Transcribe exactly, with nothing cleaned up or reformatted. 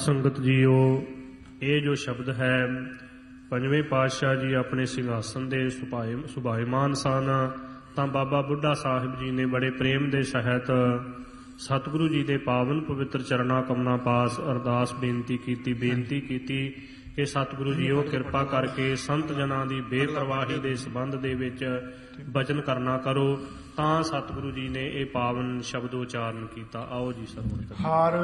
ਸੰਗਤ ਜੀਓ, ਇਹ ਜੋ ਸ਼ਬਦ ਹੈ ਪੰਜਵੇਂ ਪਾਤਸ਼ਾਹ ਜੀ ਆਪਣੇ ਸਿੰਘਾਸਨ ਦੇ ਸੁਭਾਏ ਸੁਭਾਏਮਾਨ ਸਨ ਤਾਂ ਬਾਬਾ ਬੁੱਢਾ ਸਾਹਿਬ ਜੀ ਨੇ ਬੜੇ ਪ੍ਰੇਮ ਦੇ ਸਹਿਤ ਸਤਿਗੁਰੂ ਜੀ ਦੇ ਪਾਵਨ ਪਵਿੱਤਰ ਚਰਨਾਂ ਕਮਲਾਂ ਪਾਸ ਅਰਦਾਸ ਬੇਨਤੀ ਕੀਤੀ ਬੇਨਤੀ ਕੀਤੀ ਕਿ ਸਤਿਗੁਰੂ ਜੀ ਉਹ ਕਿਰਪਾ ਕਰਕੇ ਸੰਤ ਜਨਾਂ ਦੀ ਬੇਪਰਵਾਹੀ ਦੇ ਸੰਬੰਧ ਦੇ ਵਿੱਚ ਬਚਨ ਕਰਨਾ ਕਰੋ। ਤਾਂ ਸਤਿਗੁਰੂ ਜੀ ਨੇ ਇਹ ਪਾਵਨ ਸ਼ਬਦ ਉਚਾਰਨ ਕੀਤਾ। ਆਓ ਜੀ ਸਰਵਣ ਕਰੀਏ।